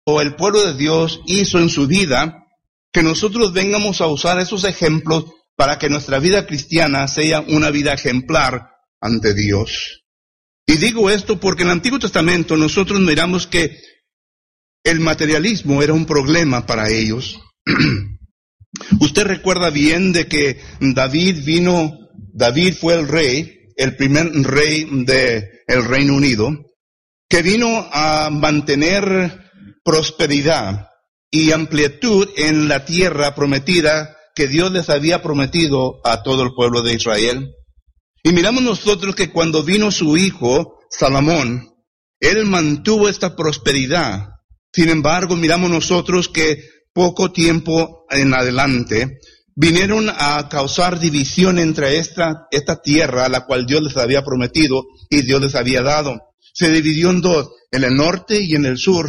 o el pueblo de Dios hizo en su vida, que nosotros vengamos a usar esos ejemplos para que nuestra vida cristiana sea una vida ejemplar ante Dios. Y digo esto porque en el Antiguo Testamento nosotros miramos que el materialismo era un problema para ellos. Usted recuerda bien de que David fue el rey, el primer rey del Reino Unido, que vino a mantener prosperidad y amplitud en la tierra prometida que Dios les había prometido a todo el pueblo de Israel. Y miramos nosotros que cuando vino su hijo, Salomón, él mantuvo esta prosperidad. Sin embargo, miramos nosotros que poco tiempo en adelante vinieron a causar división entre esta tierra a la cual Dios les había prometido y Dios les había dado. Se dividió en dos, en el norte y en el sur.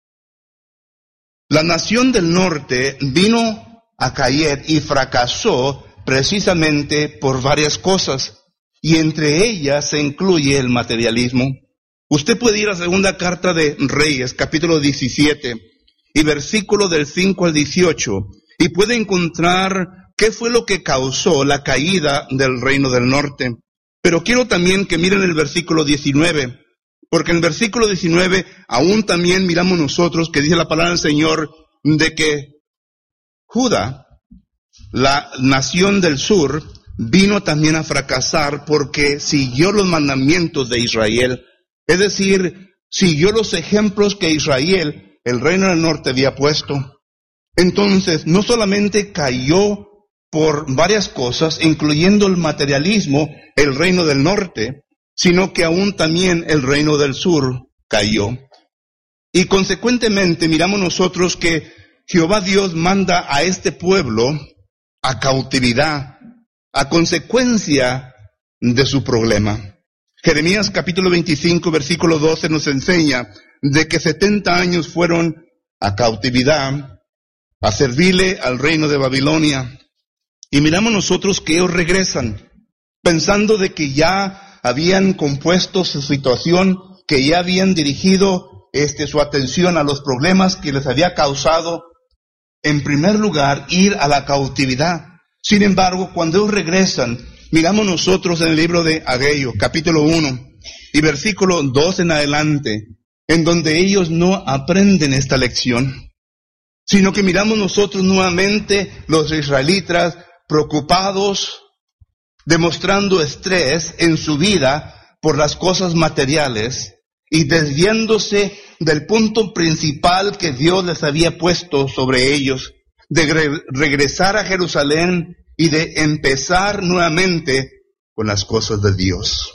La nación del norte vino a caer y fracasó precisamente por varias cosas, y entre ellas se incluye el materialismo. Usted puede ir a la segunda carta de Reyes, capítulo 17, y versículo del 5 al 18, y puede encontrar qué fue lo que causó la caída del reino del norte. Pero quiero también que miren el versículo 19, porque en el versículo 19 aún también miramos nosotros que dice la palabra del Señor de que Judá, la nación del sur, vino también a fracasar porque siguió los mandamientos de Israel. Es decir, siguió los ejemplos que Israel, el reino del norte, había puesto. Entonces, no solamente cayó por varias cosas, incluyendo el materialismo, el reino del norte, sino que aún también el reino del sur cayó. Y consecuentemente miramos nosotros que Jehová Dios manda a este pueblo a cautividad, a consecuencia de su problema. Jeremías capítulo 25, versículo 12 nos enseña de que 70 años fueron a cautividad, a servirle al reino de Babilonia. Y miramos nosotros que ellos regresan, pensando de que ya habían compuesto su situación, que ya habían dirigido su atención a los problemas que les había causado, en primer lugar, ir a la cautividad. Sin embargo, cuando ellos regresan, miramos nosotros en el libro de Ageo, capítulo 1, y versículo 2 en adelante, en donde ellos no aprenden esta lección, sino que miramos nosotros nuevamente los israelitas preocupados, demostrando estrés en su vida por las cosas materiales y desviándose del punto principal que Dios les había puesto sobre ellos, de regresar a Jerusalén y de empezar nuevamente con las cosas de Dios.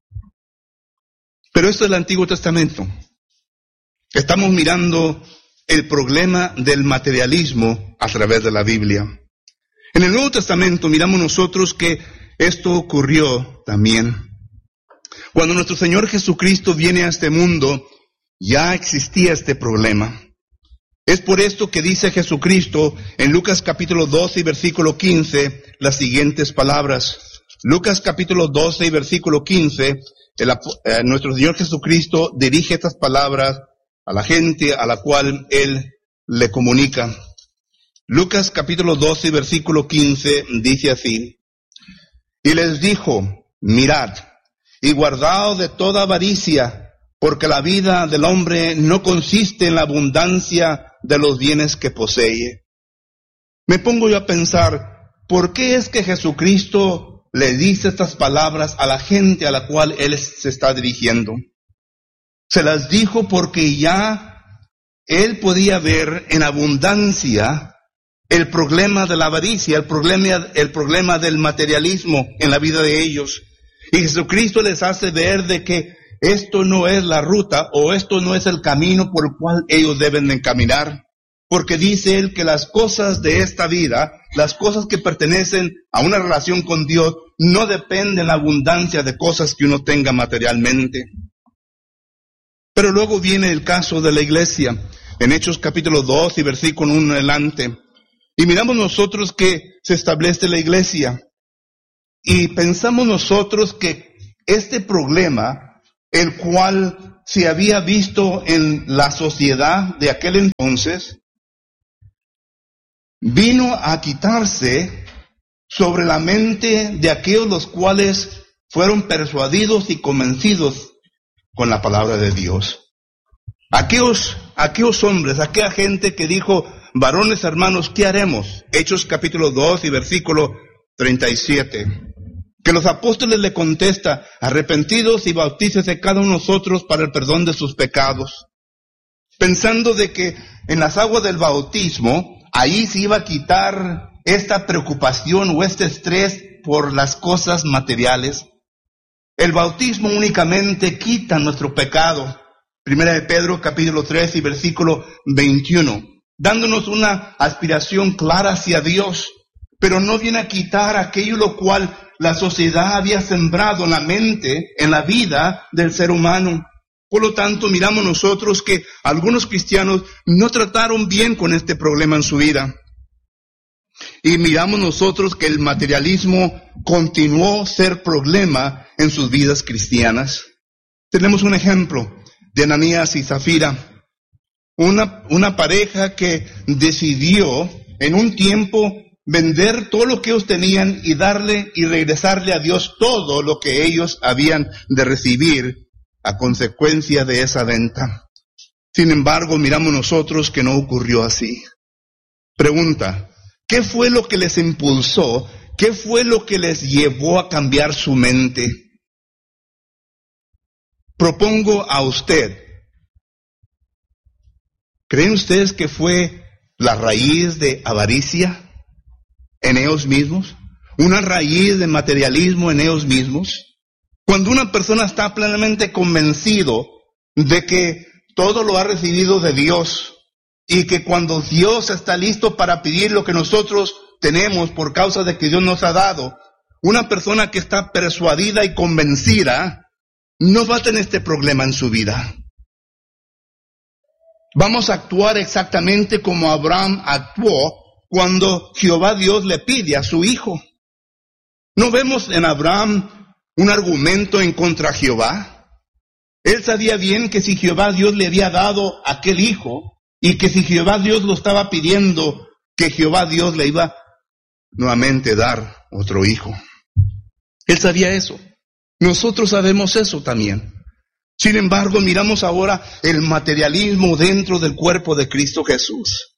Pero esto es el Antiguo Testamento. Estamos mirando el problema del materialismo a través de la Biblia. En el Nuevo Testamento miramos nosotros que esto ocurrió también. Cuando nuestro Señor Jesucristo viene a este mundo, ya existía este problema. Es por esto que dice Jesucristo en Lucas capítulo 12 y versículo 15 las siguientes palabras. Lucas capítulo 12 y versículo 15, nuestro Señor Jesucristo dirige estas palabras a la gente a la cual Él le comunica. Lucas capítulo 12 y versículo 15 dice así: y les dijo, mirad, y guardaos de toda avaricia, porque la vida del hombre no consiste en la abundancia de los bienes que posee. Me pongo yo a pensar, ¿por qué es que Jesucristo le dice estas palabras a la gente a la cual Él se está dirigiendo? Se las dijo porque ya Él podía ver en abundancia el problema de la avaricia, el problema del materialismo en la vida de ellos. Y Jesucristo les hace ver de que esto no es la ruta o esto no es el camino por el cual ellos deben de caminar. Porque dice Él que las cosas de esta vida, las cosas que pertenecen a una relación con Dios, no dependen de la abundancia de cosas que uno tenga materialmente. Pero luego viene el caso de la iglesia, en Hechos capítulo 2 y versículo 1 en adelante. Y miramos nosotros que se establece la iglesia. Y pensamos nosotros que este problema, el cual se había visto en la sociedad de aquel entonces, vino a quitarse sobre la mente de aquellos los cuales fueron persuadidos y convencidos con la palabra de Dios. Aquellos hombres, aquella gente que dijo, varones hermanos, ¿qué haremos? Hechos capítulo 2 y versículo 37. Que los apóstoles le contesta, arrepentidos y bautícese cada uno de nosotros para el perdón de sus pecados. Pensando de que en las aguas del bautismo, ahí se iba a quitar esta preocupación o este estrés por las cosas materiales. El bautismo únicamente quita nuestro pecado. Primera de Pedro, capítulo 3 y versículo 21. Dándonos una aspiración clara hacia Dios, pero no viene a quitar aquello lo cual la sociedad había sembrado en la mente, en la vida del ser humano. Por lo tanto, miramos nosotros que algunos cristianos no trataron bien con este problema en su vida. Y miramos nosotros que el materialismo continuó a ser problema en sus vidas cristianas. Tenemos un ejemplo de Ananías y Zafira, una pareja que decidió en un tiempo vender todo lo que ellos tenían y darle y regresarle a Dios todo lo que ellos habían de recibir a consecuencia de esa venta. Sin embargo, miramos nosotros que no ocurrió así. Pregunta, ¿qué fue lo que les impulsó? ¿Qué fue lo que les llevó a cambiar su mente? Propongo a usted, ¿creen ustedes que fue la raíz de avaricia en ellos mismos? ¿Una raíz de materialismo en ellos mismos? Cuando una persona está plenamente convencido de que todo lo ha recibido de Dios y que cuando Dios está listo para pedir lo que nosotros tenemos por causa de que Dios nos ha dado, una persona que está persuadida y convencida no va a tener este problema en su vida. Vamos a actuar exactamente como Abraham actuó cuando Jehová Dios le pide a su hijo. ¿No vemos en Abraham un argumento en contra de Jehová? Él sabía bien que si Jehová Dios le había dado aquel hijo y que si Jehová Dios lo estaba pidiendo, que Jehová Dios le iba nuevamente dar otro hijo. Él sabía eso. Nosotros sabemos eso también. Sin embargo, miramos ahora el materialismo dentro del cuerpo de Cristo Jesús.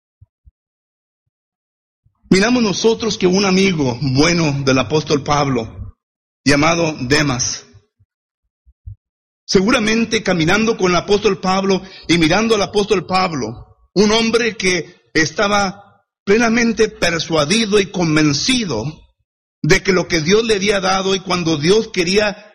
Miramos nosotros que un amigo bueno del apóstol Pablo, llamado Demas, seguramente caminando con el apóstol Pablo y mirando al apóstol Pablo, un hombre que estaba plenamente persuadido y convencido de que lo que Dios le había dado y cuando Dios quería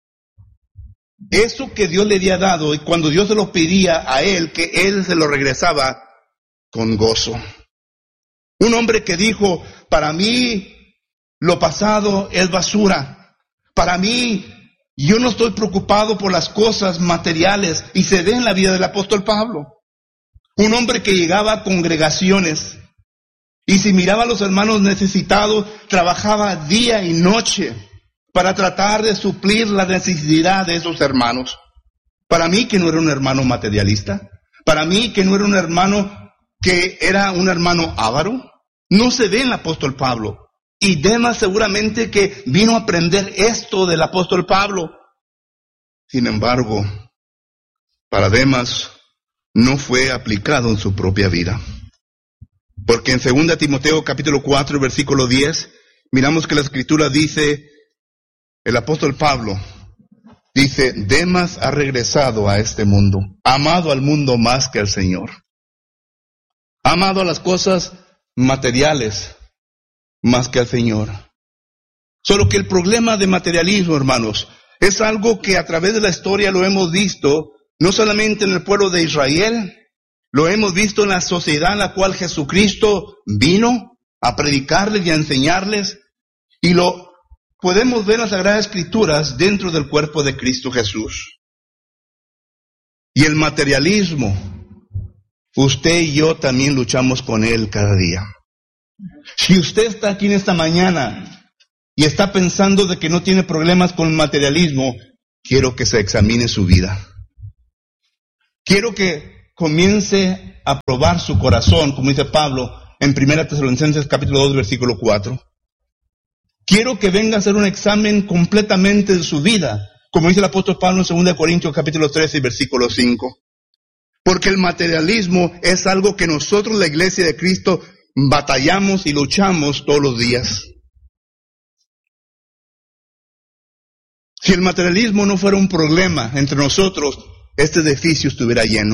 eso que Dios le había dado y cuando Dios se lo pedía a él, que él se lo regresaba con gozo. Un hombre que dijo, para mí lo pasado es basura. Para mí, yo no estoy preocupado por las cosas materiales. Y se ve en la vida del apóstol Pablo. Un hombre que llegaba a congregaciones y si miraba a los hermanos necesitados, trabajaba día y noche para tratar de suplir la necesidad de esos hermanos. Para mí que no era un hermano materialista, para mí que no era un hermano que era un hermano avaro, no se ve en el apóstol Pablo. Y Demas seguramente que vino a aprender esto del apóstol Pablo. Sin embargo, para Demas no fue aplicado en su propia vida. Porque en 2 Timoteo capítulo 4, versículo 10, miramos que la escritura dice, el apóstol Pablo dice, Demas ha regresado a este mundo, ha amado al mundo más que al Señor. Ha amado a las cosas materiales más que al Señor. Solo que el problema de materialismo, hermanos, es algo que a través de la historia lo hemos visto, no solamente en el pueblo de Israel, lo hemos visto en la sociedad en la cual Jesucristo vino a predicarles y a enseñarles, y lo podemos ver en las Sagradas Escrituras dentro del cuerpo de Cristo Jesús. Y el materialismo, usted y yo también luchamos con él cada día. Si usted está aquí en esta mañana y está pensando de que no tiene problemas con el materialismo, quiero que se examine su vida. Quiero que comience a probar su corazón, como dice Pablo en 1 Tesalonicenses capítulo 2, versículo 4. Quiero que venga a hacer un examen completamente de su vida, como dice el apóstol Pablo en 2 Corintios capítulo 13, versículo 5. Porque el materialismo es algo que nosotros, la iglesia de Cristo, batallamos y luchamos todos los días. Si el materialismo no fuera un problema entre nosotros, este edificio estuviera lleno.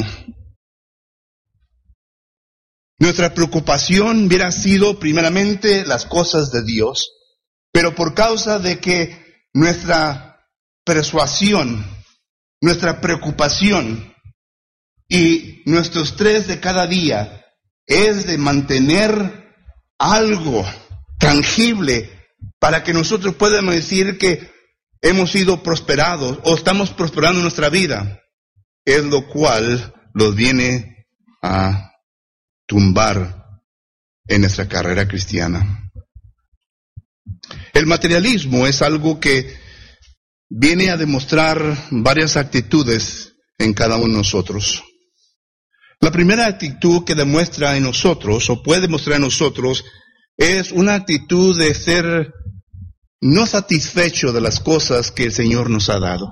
Nuestra preocupación hubiera sido primeramente las cosas de Dios, pero por causa de que nuestra persuasión, nuestra preocupación y nuestro estrés de cada día es de mantener algo tangible para que nosotros podamos decir que hemos sido prosperados o estamos prosperando en nuestra vida, es lo cual los viene a tumbar en nuestra carrera cristiana. El materialismo es algo que viene a demostrar varias actitudes en cada uno de nosotros. La primera actitud que demuestra en nosotros, o puede demostrar en nosotros, es una actitud de ser no satisfecho de las cosas que el Señor nos ha dado.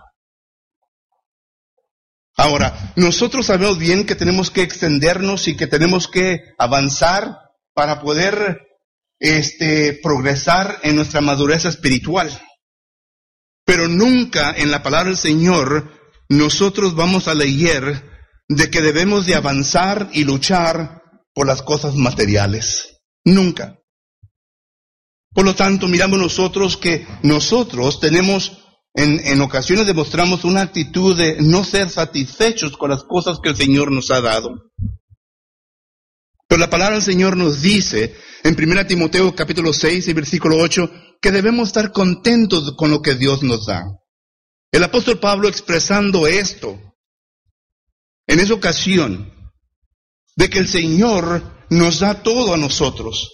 Ahora, nosotros sabemos bien que tenemos que extendernos y que tenemos que avanzar para poder progresar en nuestra madurez espiritual. Pero nunca en la palabra del Señor nosotros vamos a leer de que debemos de avanzar y luchar por las cosas materiales. Nunca. Por lo tanto, miramos nosotros que nosotros tenemos, en ocasiones demostramos una actitud de no ser satisfechos con las cosas que el Señor nos ha dado. Pero la palabra del Señor nos dice, en 1 Timoteo capítulo 6 y versículo 8, que debemos estar contentos con lo que Dios nos da. El apóstol Pablo expresando esto, en esa ocasión, de que el Señor nos da todo a nosotros.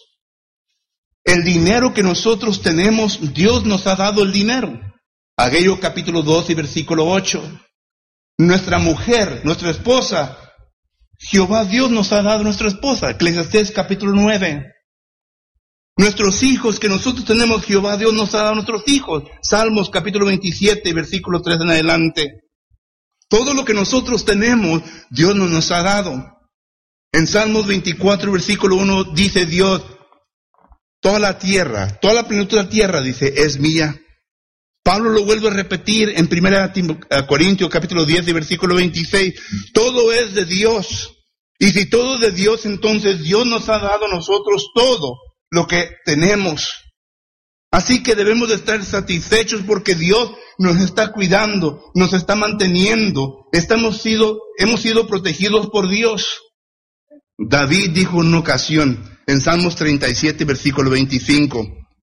El dinero que nosotros tenemos, Dios nos ha dado el dinero. Ageo capítulo 2 y versículo 8. Nuestra mujer, nuestra esposa, Jehová Dios nos ha dado nuestra esposa. Eclesiastés capítulo 9. Nuestros hijos que nosotros tenemos, Jehová Dios nos ha dado nuestros hijos. Salmos capítulo 27, versículo 3 en adelante. Todo lo que nosotros tenemos, Dios nos ha dado. En Salmos 24, versículo 1, dice Dios, toda la tierra, toda la plenitud de la tierra, dice, es mía. Pablo lo vuelve a repetir en 1 Corintios capítulo 10 y versículo 26. Todo es de Dios. Y si todo es de Dios, entonces Dios nos ha dado a nosotros todo lo que tenemos. Así que debemos de estar satisfechos porque Dios nos está cuidando, nos está manteniendo. Hemos sido protegidos por Dios. David dijo en una ocasión, en Salmos 37, versículo 25,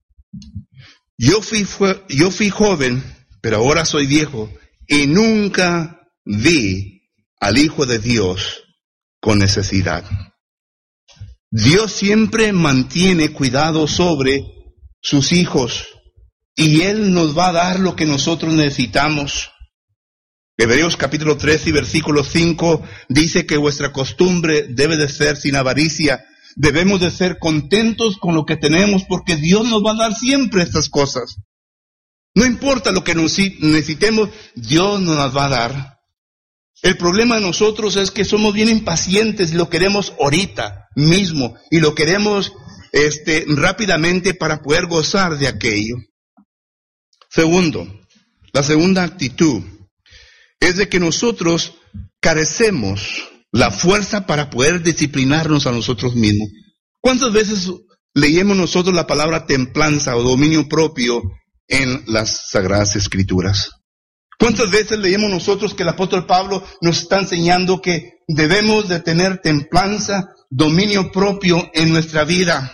Yo fui joven, pero ahora soy viejo, y nunca vi al Hijo de Dios con necesidad. Dios siempre mantiene cuidado sobre sus hijos, y Él nos va a dar lo que nosotros necesitamos. Hebreos capítulo 13 y versículo 5 dice que vuestra costumbre debe de ser sin avaricia. Debemos de ser contentos con lo que tenemos porque Dios nos va a dar siempre estas cosas. No importa lo que necesitemos, Dios nos las va a dar. El problema de nosotros es que somos bien impacientes y lo queremos ahorita mismo y lo queremos rápidamente para poder gozar de aquello. Segundo, la segunda actitud es de que nosotros carecemos la fuerza para poder disciplinarnos a nosotros mismos. ¿Cuántas veces leemos nosotros la palabra templanza o dominio propio en las Sagradas Escrituras? ¿Cuántas veces leemos nosotros que el apóstol Pablo nos está enseñando que debemos de tener templanza, dominio propio en nuestra vida?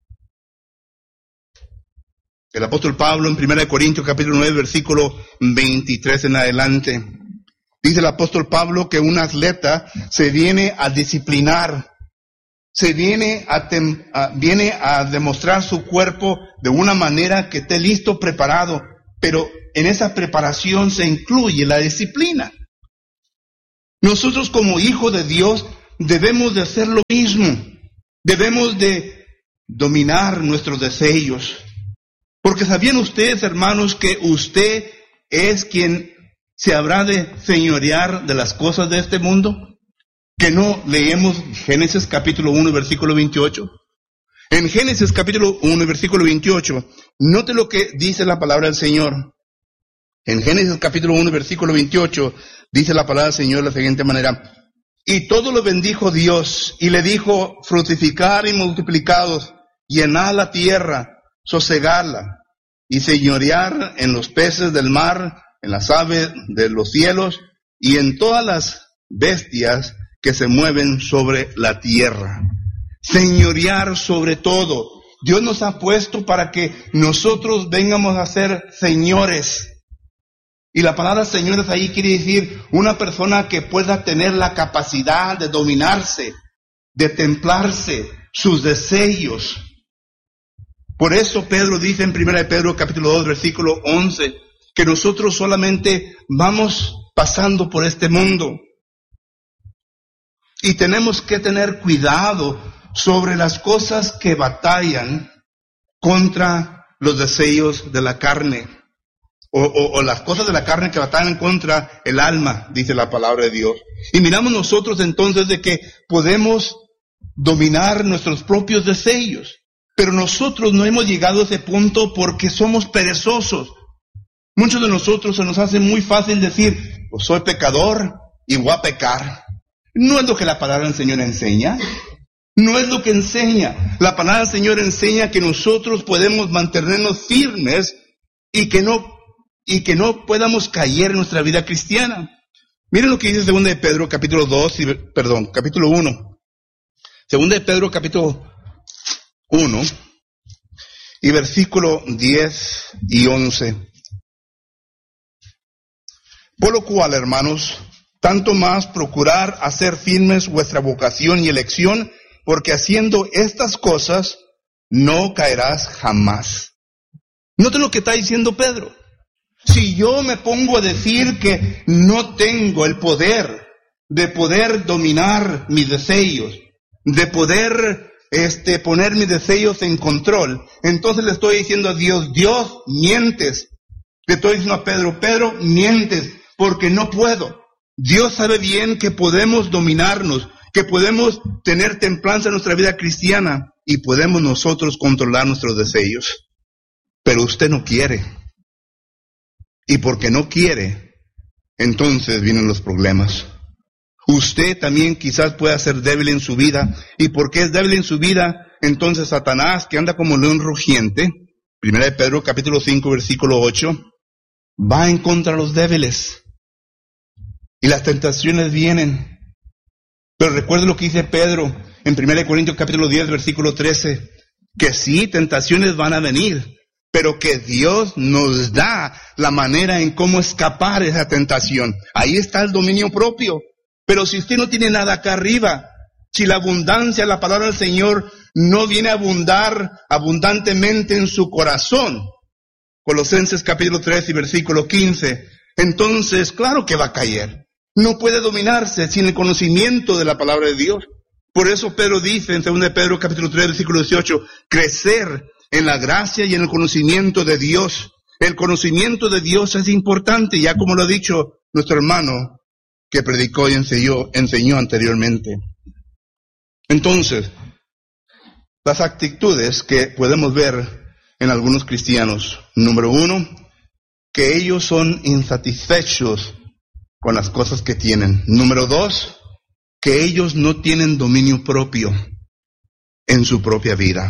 El apóstol Pablo en 1 Corintios capítulo 9, versículo 23 en adelante. Dice el apóstol Pablo que un atleta se viene a disciplinar, viene a demostrar su cuerpo de una manera que esté listo, preparado, pero en esa preparación se incluye la disciplina. Nosotros como hijos de Dios debemos de hacer lo mismo. Debemos de dominar nuestros deseos. Porque ¿sabían ustedes, hermanos, que usted es quien se habrá de señorear de las cosas de este mundo? Que no leemos Génesis capítulo 1, versículo 28. En Génesis capítulo 1, versículo 28, note lo que dice la palabra del Señor. En Génesis capítulo 1, versículo 28, dice la palabra del Señor de la siguiente manera: y todo lo bendijo Dios, y le dijo: fructificar y multiplicados, llenad la tierra, sosegarla, y señorear en los peces del mar, en las aves de los cielos, y en todas las bestias que se mueven sobre la tierra. Señorear sobre todo. Dios nos ha puesto para que nosotros vengamos a ser señores. Y la palabra señores ahí quiere decir una persona que pueda tener la capacidad de dominarse, de templarse sus deseos. Por eso Pedro dice en 1 Pedro capítulo 2, versículo 11, que nosotros solamente vamos pasando por este mundo. Y tenemos que tener cuidado sobre las cosas que batallan contra los deseos de la carne. O las cosas de la carne que batallan contra el alma, dice la palabra de Dios. Y miramos nosotros entonces de que podemos dominar nuestros propios deseos. Pero nosotros no hemos llegado a ese punto porque somos perezosos. Muchos de nosotros se nos hace muy fácil decir: pues soy pecador y voy a pecar. No es lo que la palabra del Señor enseña. No es lo que enseña. La palabra del Señor enseña que nosotros podemos mantenernos firmes y que no podamos caer en nuestra vida cristiana. Miren lo que dice 2 de Pedro capítulo 1. 2 de Pedro capítulo 1 y versículo 10 y 11. Por lo cual, hermanos, tanto más procurar hacer firmes vuestra vocación y elección, porque haciendo estas cosas no caerás jamás. Noten lo que está diciendo Pedro. Si yo me pongo a decir que no tengo el poder de poder dominar mis deseos, de poder poner mis deseos en control, entonces le estoy diciendo a Dios: Dios, mientes. Le estoy diciendo a Pedro: Pedro, mientes, porque no puedo. Dios sabe bien que podemos dominarnos, que podemos tener templanza en nuestra vida cristiana y podemos nosotros controlar nuestros deseos. Pero usted no quiere. Y porque no quiere, entonces vienen los problemas. Usted también quizás pueda ser débil en su vida, y porque es débil en su vida, entonces Satanás, que anda como león rugiente, 1 de Pedro capítulo 5 versículo 8, va en contra de los débiles. Y las tentaciones vienen. Pero recuerde lo que dice Pedro en 1 Corintios capítulo 10 versículo 13, que sí, tentaciones van a venir, pero que Dios nos da la manera en cómo escapar de esa tentación. Ahí está el dominio propio. Pero si usted no tiene nada acá arriba, si la abundancia, la palabra del Señor, no viene a abundar abundantemente en su corazón, Colosenses capítulo 3 y versículo 15, entonces claro que va a caer. No puede dominarse sin el conocimiento de la palabra de Dios. Por eso Pedro dice en 2 de Pedro capítulo 3 versículo 18, crecer en la gracia y en el conocimiento de Dios. El conocimiento de Dios es importante, ya como lo ha dicho nuestro hermano que predicó y enseñó anteriormente. Entonces, las actitudes que podemos ver en algunos cristianos. Número 1, que ellos son insatisfechos con las cosas que tienen. Número 2, que ellos no tienen dominio propio en su propia vida.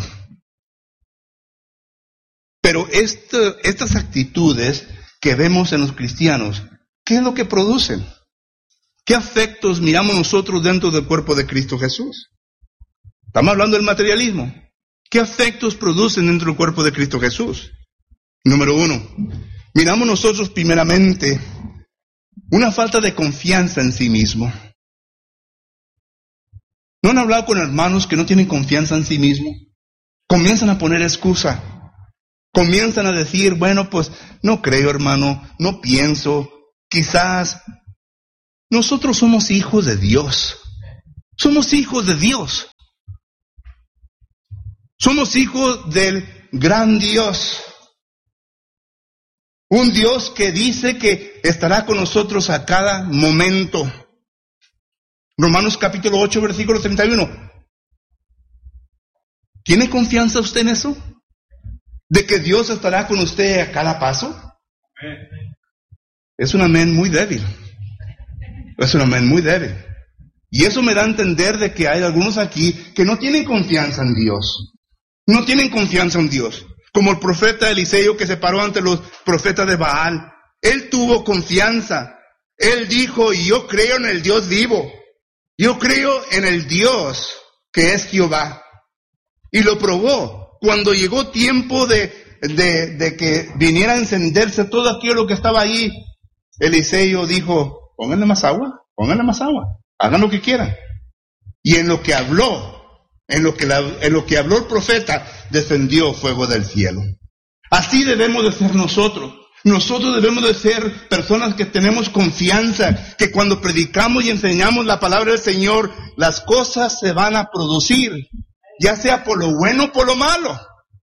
Pero estas actitudes que vemos en los cristianos, ¿qué es lo que producen? ¿Qué afectos miramos nosotros dentro del cuerpo de Cristo Jesús? Estamos hablando del materialismo. ¿Qué afectos producen dentro del cuerpo de Cristo Jesús? Número 1, miramos nosotros primeramente una falta de confianza en sí mismo. ¿No han hablado con hermanos que no tienen confianza en sí mismo? Comienzan a poner excusa. Comienzan a decir, bueno, pues no creo, hermano, no pienso, quizás, nosotros somos hijos de Dios. Somos hijos de Dios. Somos hijos del gran Dios. Un Dios que dice que estará con nosotros a cada momento. Romanos capítulo 8, versículo 31. ¿Tiene confianza usted en eso? ¿De que Dios estará con usted a cada paso? Es un amén muy débil. Es un amén muy débil. Y eso me da a entender de que hay algunos aquí que no tienen confianza en Dios. No tienen confianza en Dios. Como el profeta Eliseo que se paró ante los profetas de Baal. Él tuvo confianza. Él dijo, yo creo en el Dios vivo. Yo creo en el Dios que es Jehová. Y lo probó. Cuando llegó tiempo de que viniera a encenderse todo aquello que estaba ahí, Eliseo dijo, pónganle más agua, hagan lo que quieran. Y en lo que habló, en lo que habló el profeta, descendió fuego del cielo. Así debemos de ser nosotros. Nosotros debemos de ser personas que tenemos confianza, que cuando predicamos y enseñamos la palabra del Señor, las cosas se van a producir, ya sea por lo bueno o por lo malo.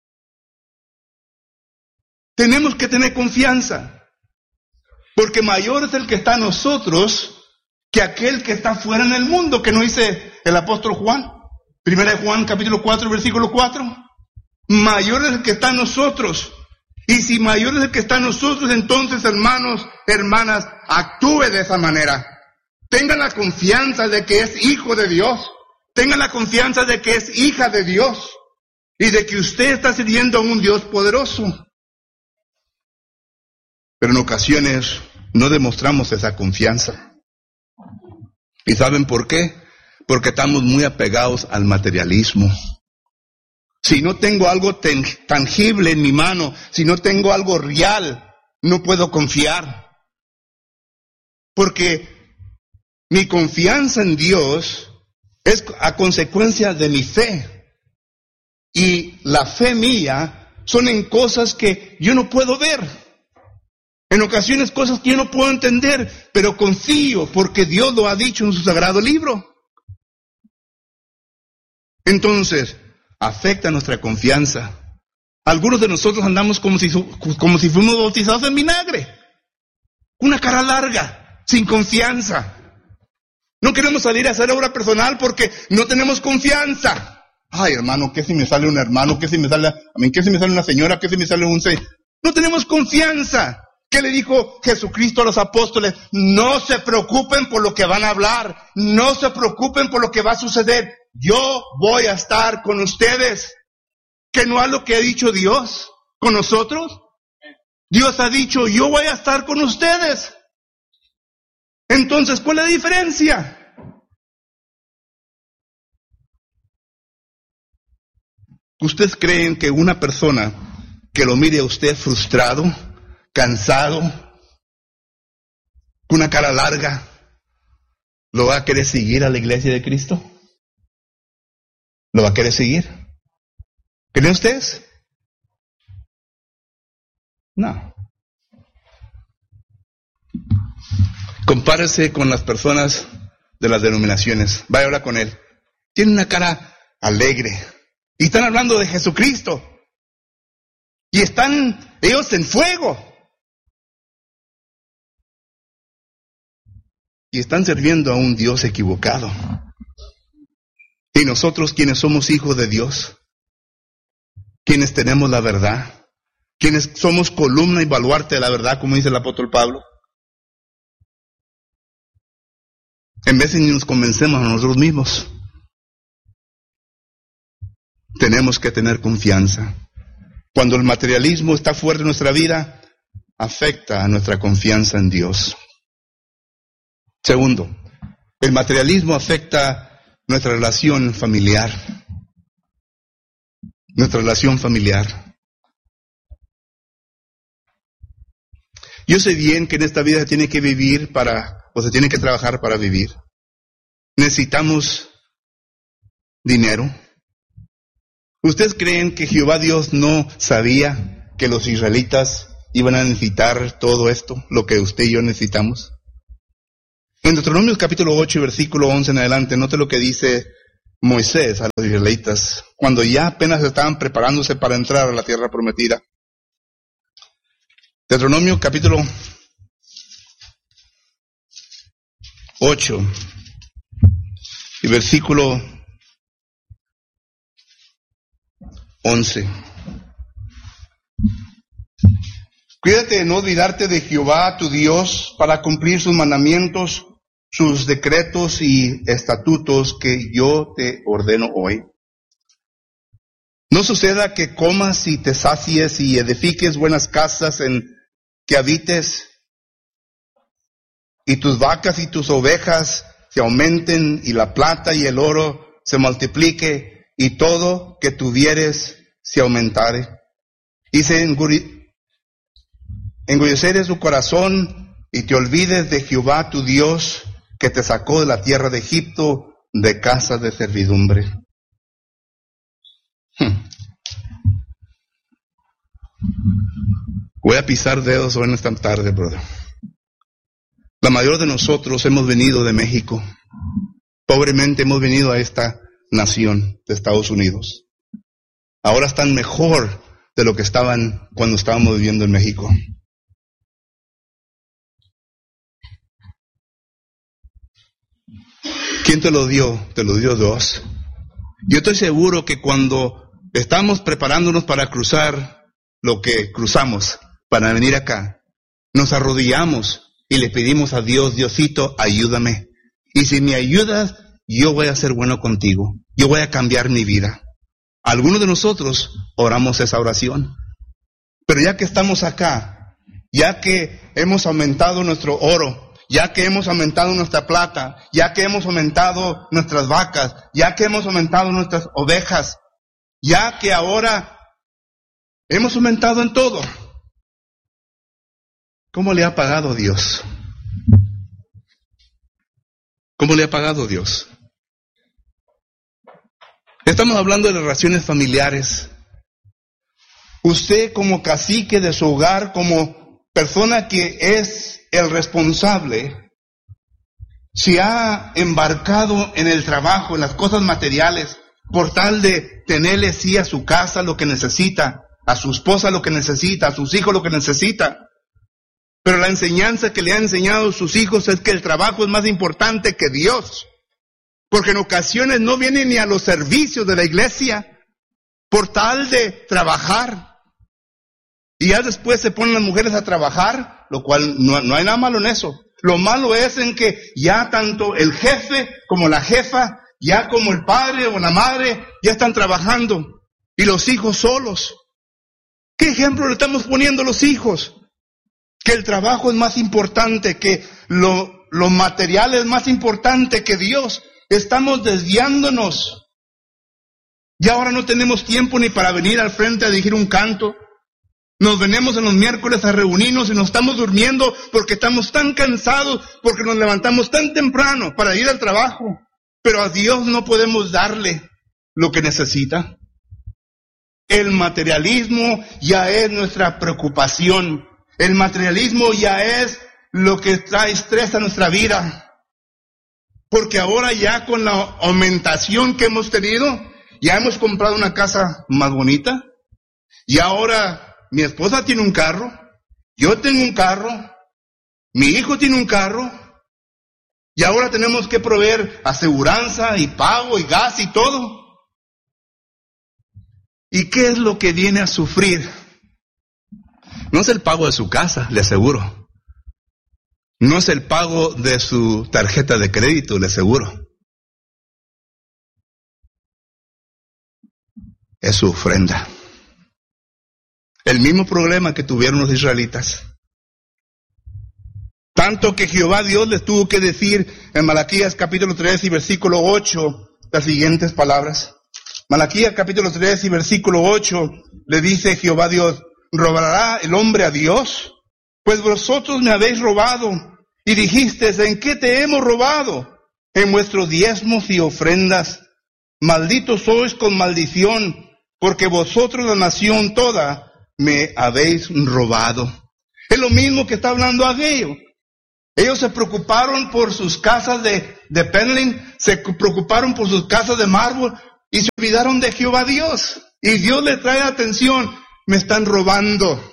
Tenemos que tener confianza, porque mayor es el que está en nosotros que aquel que está fuera en el mundo, que nos dice el apóstol Juan. Primera de Juan, capítulo 4, versículo 4. Mayor es el que está en nosotros. Y si mayor es el que está en nosotros, entonces, hermanos, hermanas, actúe de esa manera. Tengan la confianza de que es hijo de Dios. Tengan la confianza de que es hija de Dios. Y de que usted está sirviendo a un Dios poderoso. Pero en ocasiones no demostramos esa confianza. ¿Y saben por qué? Porque estamos muy apegados al materialismo. Si no tengo algo tangible en mi mano, si no tengo algo real, no puedo confiar. Porque mi confianza en Dios es a consecuencia de mi fe. Y la fe mía son en cosas que yo no puedo ver. En ocasiones cosas que yo no puedo entender, pero confío porque Dios lo ha dicho en su sagrado libro. Entonces, afecta nuestra confianza. Algunos de nosotros andamos como si fuéramos bautizados en vinagre. Una cara larga, sin confianza. No queremos salir a hacer obra personal porque no tenemos confianza. Ay, hermano, ¿qué si me sale un hermano? ¿Qué si me sale una señora? ¿Qué si me sale un señor? No tenemos confianza. ¿Qué le dijo Jesucristo a los apóstoles? No se preocupen por lo que van a hablar. No se preocupen por lo que va a suceder. Yo voy a estar con ustedes. ¿Que no es lo que ha dicho Dios con nosotros? Dios ha dicho, yo voy a estar con ustedes. Entonces, ¿cuál es la diferencia? ¿Ustedes creen que una persona que lo mire a usted frustrado, cansado, con una cara larga, lo va a querer seguir a la iglesia de Cristo? ¿Lo va a querer seguir? ¿Creen ustedes? No. Compárese con las personas de las denominaciones. Vaya ahora con él. Tiene una cara alegre. Y están hablando de Jesucristo. Y están ellos en fuego. Y están sirviendo a un Dios equivocado. Y nosotros, quienes somos hijos de Dios, quienes tenemos la verdad, quienes somos columna y baluarte de la verdad, como dice el apóstol Pablo, en vez de ni nos convencemos a nosotros mismos, tenemos que tener confianza. Cuando el materialismo está fuerte en nuestra vida, afecta a nuestra confianza en Dios. Segundo, el materialismo afecta nuestra relación familiar. Nuestra relación familiar. Yo sé bien que en esta vida se tiene que vivir se tiene que trabajar para vivir. Necesitamos dinero. ¿Ustedes creen que Jehová Dios no sabía que los israelitas iban a necesitar todo esto, lo que usted y yo necesitamos? En Deuteronomio capítulo 8, versículo 11 en adelante, note lo que dice Moisés a los israelitas, cuando ya apenas estaban preparándose para entrar a la tierra prometida. Deuteronomio capítulo 8 y versículo 11. Cuídate de no olvidarte de Jehová tu Dios para cumplir sus mandamientos, sus decretos y estatutos que yo te ordeno hoy. No suceda que comas y te sacies y edifiques buenas casas en que habites, y tus vacas y tus ovejas se aumenten, y la plata y el oro se multiplique, y todo que tuvieres se aumentare. Y se engulleceres tu corazón, y te olvides de Jehová tu Dios, que te sacó de la tierra de Egipto, de casa de servidumbre. Voy a pisar dedos hoy en esta tarde, brother. La mayoría de nosotros hemos venido de México. Pobremente hemos venido a esta nación de Estados Unidos. Ahora están mejor de lo que estaban cuando estábamos viviendo en México. ¿Quién te lo dio? Te lo dio Dios. Yo estoy seguro que cuando estamos preparándonos para cruzar lo que cruzamos, para venir acá, nos arrodillamos y le pedimos a Dios, Diosito, ayúdame. Y si me ayudas, yo voy a ser bueno contigo. Yo voy a cambiar mi vida. Algunos de nosotros oramos esa oración. Pero ya que estamos acá, ya que hemos aumentado nuestro oro, ya que hemos aumentado nuestra plata, ya que hemos aumentado nuestras vacas, ya que hemos aumentado nuestras ovejas, ya que ahora hemos aumentado en todo, ¿cómo le ha pagado Dios? ¿Cómo le ha pagado Dios? Estamos hablando de relaciones familiares. Usted como cacique de su hogar, como persona que es el responsable, se ha embarcado en el trabajo, en las cosas materiales, por tal de tenerle sí a su casa lo que necesita, a su esposa lo que necesita, a sus hijos lo que necesita. Pero la enseñanza que le han enseñado a sus hijos es que el trabajo es más importante que Dios. Porque en ocasiones no vienen ni a los servicios de la iglesia por tal de trabajar. Y ya después se ponen las mujeres a trabajar, lo cual no hay nada malo en eso. Lo malo es en que ya tanto el jefe como la jefa, ya como el padre o la madre, ya están trabajando. Y los hijos solos. ¿Qué ejemplo le estamos poniendo a los hijos? Que el trabajo es más importante, que lo material es más importante que Dios. Estamos desviándonos. Y ahora no tenemos tiempo ni para venir al frente a dirigir un canto. Nos venimos en los miércoles a reunirnos y nos estamos durmiendo porque estamos tan cansados, porque nos levantamos tan temprano para ir al trabajo. Pero a Dios no podemos darle lo que necesita. El materialismo ya es nuestra preocupación. El materialismo ya es lo que trae estrés a nuestra vida. Porque ahora ya con la aumentación que hemos tenido, ya hemos comprado una casa más bonita. Y ahora mi esposa tiene un carro, yo tengo un carro, mi hijo tiene un carro. Y ahora tenemos que proveer aseguranza y pago y gas y todo. ¿Y qué es lo que viene a sufrir? No es el pago de su casa, le aseguro. No es el pago de su tarjeta de crédito, le aseguro. Es su ofrenda. El mismo problema que tuvieron los israelitas. Tanto que Jehová Dios les tuvo que decir en Malaquías capítulo 3 y versículo 8 las siguientes palabras. Malaquías capítulo 3 y versículo 8 le dice Jehová Dios: ¿robará el hombre a Dios? Pues vosotros me habéis robado. Y dijisteis: ¿en qué te hemos robado? En vuestros diezmos y ofrendas. Malditos sois con maldición, porque vosotros, la nación toda, me habéis robado. Es lo mismo que está hablando Ageo. Ellos se preocuparon por sus casas de Penling, se preocuparon por sus casas de mármol y se olvidaron de Jehová Dios. Y Dios le trae atención, me están robando.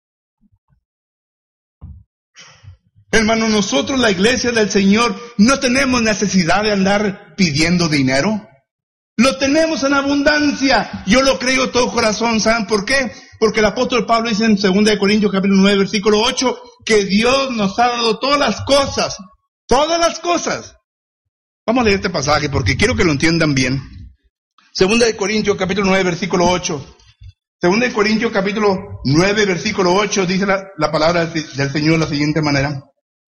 Hermano, nosotros, la iglesia del Señor, no tenemos necesidad de andar pidiendo dinero. Lo tenemos en abundancia. Yo lo creo de todo corazón. ¿Saben por qué? Porque el apóstol Pablo dice en 2 Corintios capítulo 9, versículo 8, que Dios nos ha dado todas las cosas. Todas las cosas. Vamos a leer este pasaje porque quiero que lo entiendan bien. 2 Corintios capítulo 9, versículo 8. 2 Corintios capítulo 9, versículo 8, dice la palabra del Señor de la siguiente manera.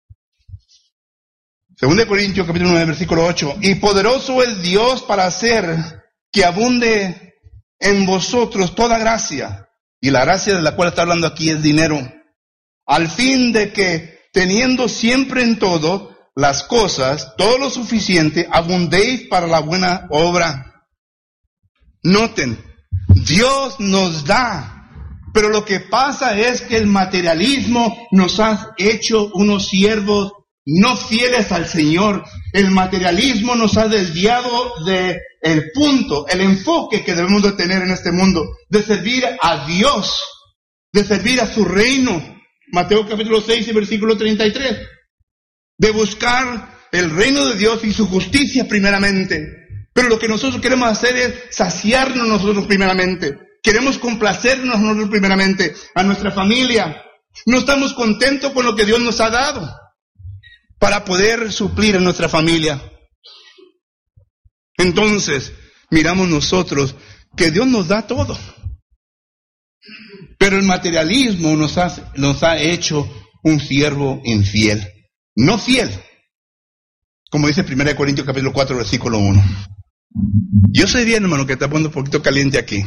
2 Corintios capítulo 9, versículo 8. Y poderoso es Dios para hacer que abunde en vosotros toda gracia. Y la gracia de la cual está hablando aquí es dinero. Al fin de que, teniendo siempre en todo las cosas, todo lo suficiente, abundéis para la buena obra. Noten, Dios nos da. Pero lo que pasa es que el materialismo nos ha hecho unos siervos no fieles al Señor. El materialismo nos ha desviado de el punto, el enfoque que debemos de tener en este mundo, de servir a Dios, de servir a su reino. Mateo capítulo 6 y versículo 33. De buscar el reino de Dios y su justicia primeramente. Pero lo que nosotros queremos hacer es saciarnos nosotros primeramente. Queremos complacernos nosotros primeramente, a nuestra familia. No estamos contentos con lo que Dios nos ha dado para poder suplir a nuestra familia. Entonces, miramos nosotros que Dios nos da todo. Pero el materialismo nos ha hecho un siervo infiel. No fiel. Como dice 1 Corintios capítulo 4, versículo 1. Yo sé bien, hermano, que está poniendo un poquito caliente aquí.